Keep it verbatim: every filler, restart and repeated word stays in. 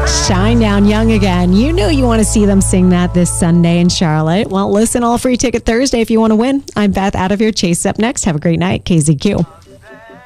Shine Down Young Again. You knew you want to see them sing that this Sunday in Charlotte. Well, listen, all free ticket Thursday if you want to win. I'm Beth, out of here. Chase up next. Have a great night. K Z Q.